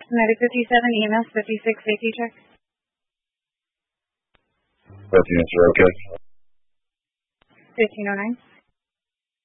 Medic 57, EMS 56, safety check. Both units are okay. 1509.